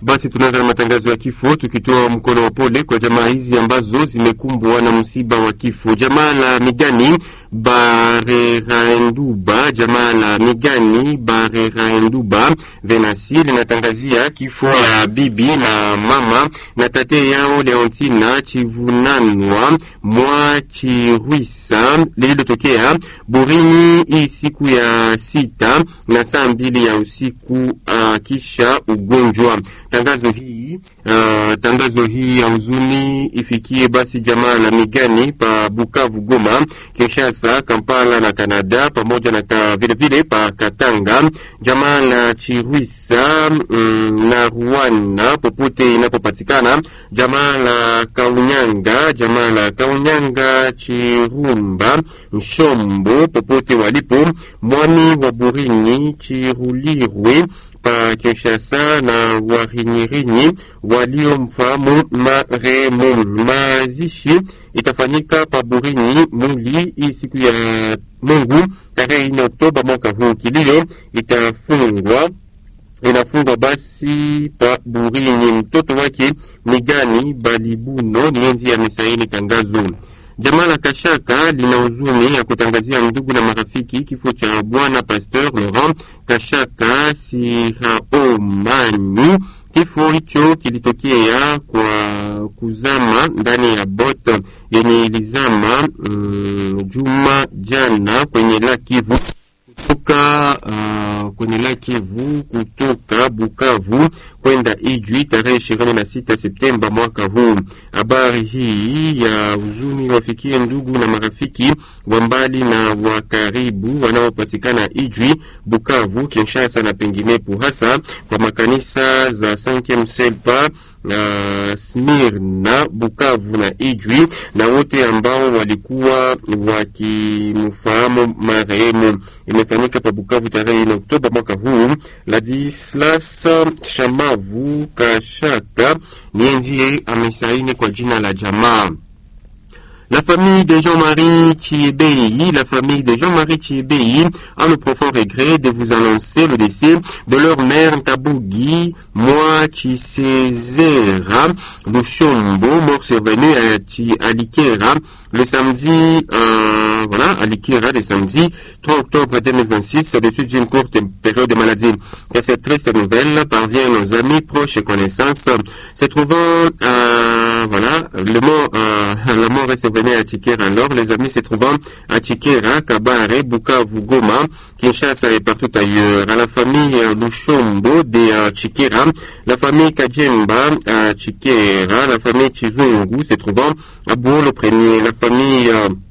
Basi tunaanza na matangazo ya kifo tukitoa mkono wa pole kwa jamaa hizi ambazo zimekumbwa na msiba wa kifo. Jamaa la Migani Bareraenduba, jamaa la Migani Bareraenduba Venasi linatangazia kifo ya bibi na mama na tate yao Leontina Chivunanwa mwa Chirwisa lililotokea Burini hii siku ya 6 na saa 2 ya usiku kisha ugonjwa. Tangazo hii ya huzuni ifikie basi jamaa la Migani pa Bukavu, Goma, Kinshasa, Kampala na Canada pamoja na vile vile pa Katanga, jamaa la Chirwisa na Rwanda popote inapopatikana, jamaa la Kaunyanga Chirumba Nshombo popote walipo, mwami wa Burini Chirulirwe pa Kinshasa na Warinyirinyi waliomfahamu marehemu. Mazishi itafanyika pa Burini Muli hii siku ya Mungu tarehe 4 Oktoba mwaka huu. Kilio inafungwa basi pa Burini. Mtoto wake Migani Balibuno nienzi ya misaini tangazo. Jamaa la Kashaka lina huzuni ya kutangazia ndugu na marafiki kifo cha bwana Pasteur Laurent Kashaka Siraomani. Kifo hicho kilitokea kwa kuzama ndani ya bot yenye ilizama juma jana kwenye la Kivu kutoka Bukavu kwenda Ijwi tarehe 26 Septemba mwaka huu. Habari hii ya huzuni wafikie ndugu na marafiki wa mbali na wa karibu wanaopatikana Ijwi, Bukavu, Kinshasa na penginepo, hasa kwa makanisa za 5e Selpa Smirna, Bukavu na Ijwi, na wote ambao walikuwa wakimfahamu marehemu. Imefanyika pa Bukavu tarehe 4 Oktoba mwaka huu. Ladislas Shamavu Kashaka nienzie amesaini kwa jina la jamaa. La famille de Jean-Marie Chiebei a le profond regret de vous annoncer le décès de leur mère Tabougi Mwachisezera Lushombo, mort survenu à Likera le samedi, à Likera le samedi 3 octobre 2026, au-dessus d'une courte période de maladie. Et cette triste nouvelle parvient à nos amis, proches et connaissances se trouvant la mort est survenue à Chikera. Alors, les amis se trouvant à Chikera, Kabare, Bukavu, Goma, Kinshasa et partout ailleurs. À la famille Lushombo de Chikera, la famille Kajemba à Chikera, la famille Chizungu se trouvant à Bouolo Premier, la famille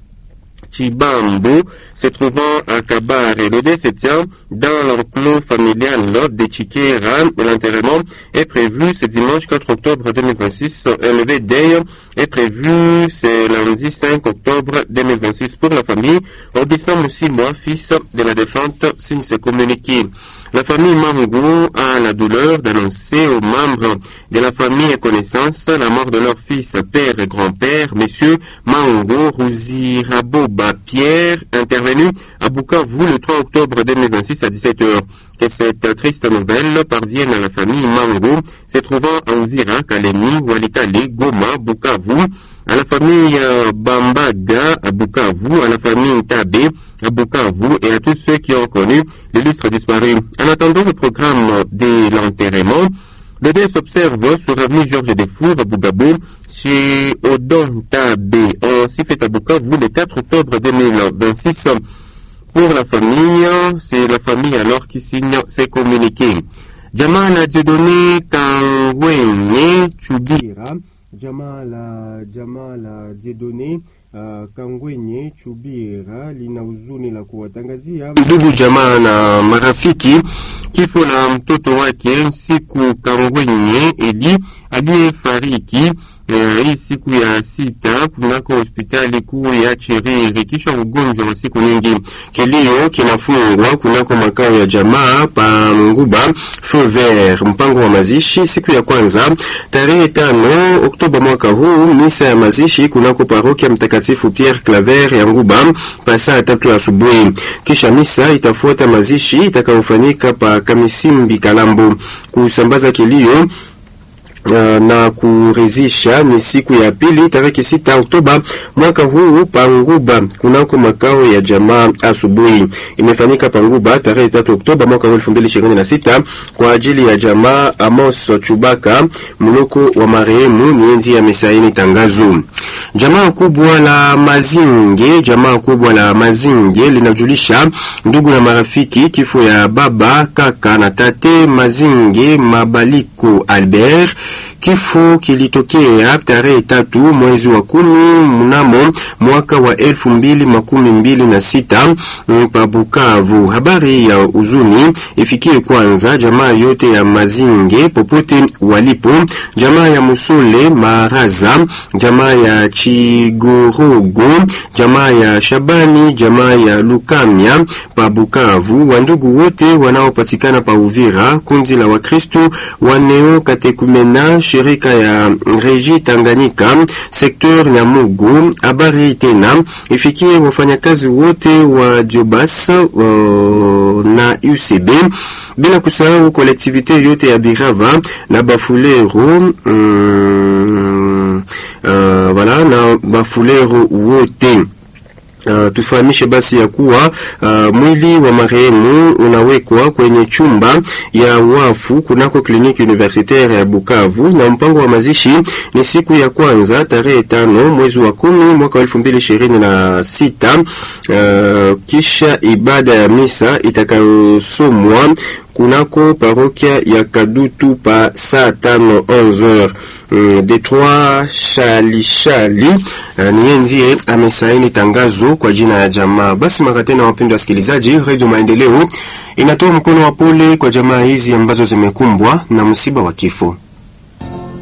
Chibambo se trouvant à Kabare. Le décès tient dans l'enclos familial de Chikera. L'enterrement est prévu ce dimanche 4 octobre 2026. Un lever d'œil est prévu ce lundi 5 octobre 2026 pour la famille. Augustin Moussimois, fils de la défunte, signe ce communiqué. La famille Mango a la douleur d'annoncer aux membres de la famille et connaissances la mort de leur fils, père et grand-père, messieurs Mango Rouziraboba Pierre, intervenu à Bukavu le 3 octobre 2026 à 17h. Que cette triste nouvelle parvienne à la famille Mango, se trouvant à Uvira, Kalemi, Walikale, Goma, Bukavu, à la famille Bambaga à Bukavu, à la famille Tabé à Bukavu et à tous ceux qui ont connu l'illustre disparu. En attendant le programme de l'enterrement, le dé s'observe sur l'avenue Georges Defour à Bougabo chez Odon Tabé. On s'y fait à Bukavu le 4 octobre 2026. Pour la famille, c'est la famille alors qui signe ces communiqués. Jamaa la Dieudonné Kangwenye Chubira, jamaa la Dieudonné Kangwenye Chubira lina huzuni la kuwatangazia ndugu jamaa na marafiki kifo la mtoto wake siku Kangwenye Eli aliyefariki hii siku ya 6 kunako hospitali kuu ya Chiriri kisha ugonjwa wa siku nyingi. Kilio kinafungwa kunako makao ya jamaa pa Nguba Feu Vert. Mpango wa mazishi siku ya kwanza tarehe 5 Oktoba mwaka huu, misa ya mazishi kunako parokia Mtakatifu Pierre Claver ya Nguba pa saa 3 asubuhi. Kisha misa itafuata mazishi itakayofanyika pa Kamisimbi Kalambo. Kusambaza kilio na kuridhisha ni siku ya pili tarehe 6 Oktoba mwaka huu Panguba kunako makao ya jamaa asubuhi. Imefanyika Panguba tarehe 3 Oktoba mwaka 2026 kwa ajili ya jamaa Amos Chubaka mloko wa marehemu mienzi ya mesaini tangazo. Jamaa kubwa la Mazinge linajulisha ndugu na marafiki kifo ya baba kaka na tate Mazinge Mabaliko Albert. Kifo kilitokea tarehe 3 mwezi wa 10 mnamo mwaka wa 2026 pa Bukavu. Habari ya uzuni ifikie kwanza jamaa yote ya Mazinge popote walipo, jamaa ya Musole Maraza, jamaa ya Chigorogo, jamaa ya Shabani, jamaa ya Lukamia pa Bukavu, wandugu wote wanaopatikana pa Uvira, kundi la Wakristo wa Neo Katekumena, shirika ya Regi Tanganyika, sektor Nyamugo. Habari tena ifikie wafanyakazi wote wa Jobas na UCB, bila kusahau kolektivite yote ya Birava na Bafulero na Bafulero wote. Tufahamishe basi ya kuwa mwili wa marehemu unawekwa kwenye chumba ya wafu kunako kliniki universitaire ya Bukavu, na mpango wa mazishi ni siku ya kwanza tarehe 5 mwezi wa 10 mwaka 2026, kisha ibada ya misa itakayosomwa kunako parokia ya Kadutu pa saa 5:11 Detroit Shali nienzie amesaini tangazo kwa jina ya jamaa. Basi mara tena, wapendwa wasikilizaji, Radio Maendeleo inatoa mkono wa pole kwa jamaa hizi ambazo zimekumbwa na msiba wa kifo.